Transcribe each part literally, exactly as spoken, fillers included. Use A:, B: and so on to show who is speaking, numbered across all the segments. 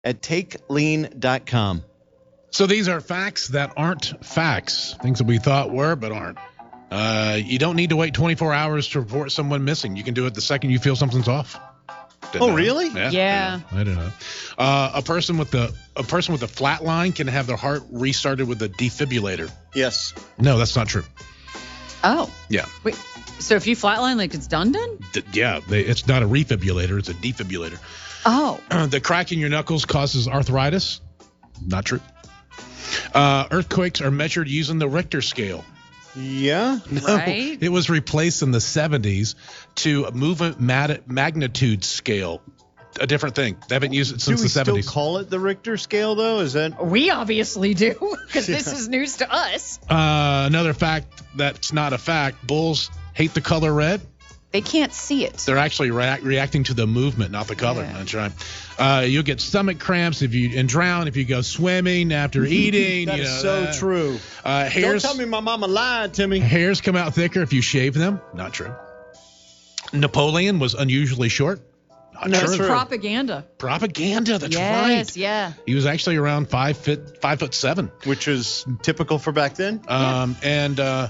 A: at take lean dot com.
B: So these are facts that aren't facts. Things that we thought were but aren't. Uh, you don't need to wait twenty-four hours to report someone missing. You can do it the second you feel something's off. Didn't
A: oh,
B: know.
A: really?
C: Yeah.
B: Yeah. I don't know. I don't know. Uh, a person with the a person with a flat line can have their heart restarted with a defibrillator.
A: Yes.
B: No, that's not true.
C: Oh.
B: Yeah.
C: Wait. So if you flatline, like it's done, done?
B: D- yeah. They, it's not a refibrillator. It's a defibrillator.
C: Oh.
B: The crack in your knuckles causes arthritis. Not true. Uh, earthquakes are measured using the Richter scale.
A: Yeah.
B: No,
C: Right?
B: it was replaced in the seventies to a movement mat- magnitude scale. A different thing. They haven't used it
A: Do
B: since
A: we
B: the
A: still
B: seventies.
A: call it the Richter scale, though? Is that?
C: We obviously do, because this is news to us.
B: Uh, another fact that's not a fact. Bulls hate the color red.
C: They can't see it.
B: They're actually rea- reacting to the movement, not the color.
C: Yeah.
B: That's right. Uh, you'll get stomach cramps if you and drown if you go swimming after eating.
A: That
B: you
A: is
B: know,
A: so
B: that.
A: true.
B: Uh, hairs,
A: Don't tell me my mama lied to me.
B: hairs come out thicker if you shave them. Not true. Napoleon was unusually short. Not
A: That's
B: true.
A: true.
C: Propaganda.
B: Propaganda. That's
C: yes,
B: right.
C: yeah.
B: He was actually around five foot five foot seven.
A: Which was typical for back then.
B: Um, and uh,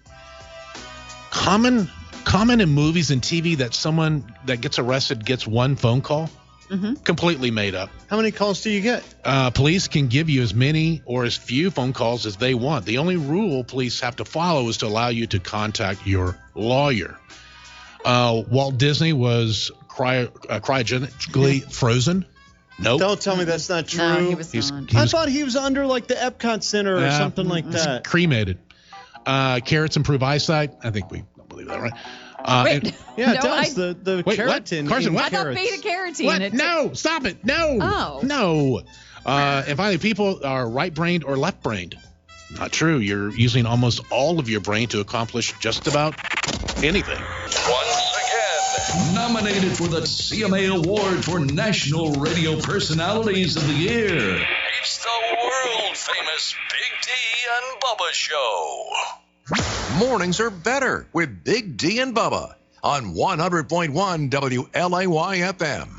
B: common common in movies and T V that someone that gets arrested gets one phone call.
C: Mm-hmm.
B: Completely made up.
A: How many calls do you get?
B: Uh, police can give you as many or as few phone calls as they want. The only rule police have to follow is to allow you to contact your lawyer. Uh, Walt Disney was cryo, uh, cryogenically frozen. Nope.
A: Don't tell me that's not true.
C: No, he was
B: He's-
C: not.
B: he
A: I
B: was-
A: thought he was under like the Epcot Center or
B: Yeah.
A: something like
B: He's
A: that.
B: cremated. Uh, carrots improve eyesight. I think we don't believe that, right? Uh,
C: Wait.
B: and-
A: Yeah, it
C: No,
A: does.
C: I-
A: the the
B: Wait, what?
A: keratin.
B: Carson,
A: in
B: what?
C: I thought
A: carrots.
C: beta carotene.
B: What?
C: It-
B: No, stop it. No.
C: Oh.
B: No. Uh, and finally, people are right-brained or left-brained. Not true. You're using almost all of your brain to accomplish just about anything.
D: Once again, nominated for the C M A Award for National Radio Personalities of the Year. It's the world-famous Big D and Bubba Show.
E: Mornings are better with Big D and Bubba on one hundred point one W L A Y F M.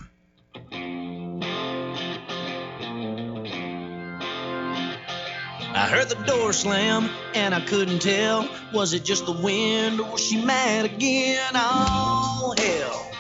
F: I heard the door slam, and I couldn't tell. Was it just the wind, or was she mad again? Oh, hell.